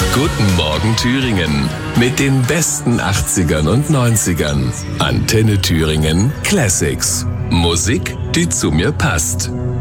Guten Morgen Thüringen mit den besten 80ern und 90ern. Antenne Thüringen Classics. Musik, die zu mir passt.